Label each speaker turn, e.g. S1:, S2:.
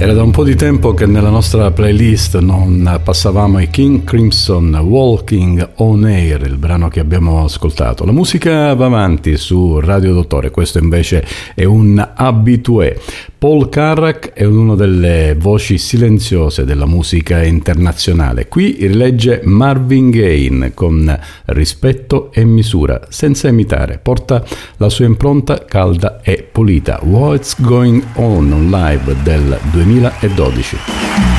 S1: Era da un po' di tempo che nella nostra playlist non passavamo i King Crimson, Walking on Air, il brano che abbiamo ascoltato. La musica va avanti su Radio Dottore, questo invece è un habitué. Paul Carrack è una delle voci silenziose della musica internazionale. Qui rilegge Marvin Gaye con Rispetto e misura, senza imitare. Porta la sua impronta calda e pulita. What's Going On live del 2012.